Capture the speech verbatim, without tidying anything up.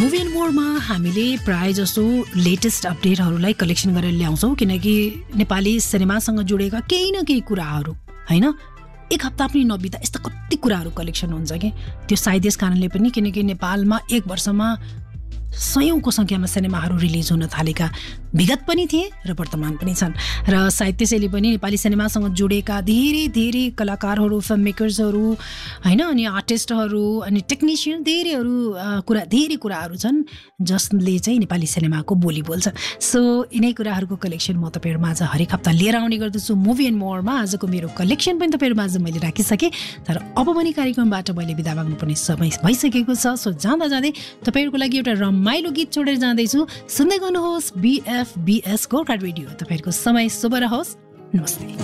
Movie and मोरमा हामीले प्राय जसो लेटेस्ट अपडेटहरूलाई कलेक्सन गरेर ल्याउँछौँ, किनकि नेपाली सिनेमासँग जोडेका केही न केही कुराहरू होइन एक हप्ता पनि नबित्दा यस्ता कति कुराहरू कलेक्सन हुन्छ कि त्यो सायद यस कारणले पनि किनकि नेपालमा एक वर्षमा सयौंको संख्यामा सिनेमाहरू रिलिज हुन थालेका विगत पनि थिए र वर्तमान पनि छन् र सायद त्यसैले पनि नेपाली सिनेमासँग जोडेका धेरै धेरै कलाकारहरू, फिल्म मेकर्सहरू होइन अनि आर्टिस्टहरू अनि टेक्निसियन धेरैहरू कुरा धेरै कुराहरू छन् जसले चाहिँ नेपाली सिनेमाको बोली बोल्छ। सो यिनै कुराहरूको कलेक्सन म तपाईँहरूमाझ हरेक हप्ता लिएर आउने गर्दछु मुभी एन्ड मोरमा। आजको मेरो कलेक्सन पनि तपाईँहरूमाझ मैले राखिसकेँ, तर अब पनि कार्यक्रमबाट मैले बिदा माग्नुपर्ने समय भइसकेको छ। सो जाँदा जाँदै तपाईँहरूको लागि एउटा रमाइलो गीत छोडेर जाँदैछु। सुन्दै गर्नुहोस् बिएफबीएस गोर्खा रेडियो। तपाईँहरूको समय शुभ रहोस्। नमस्ते।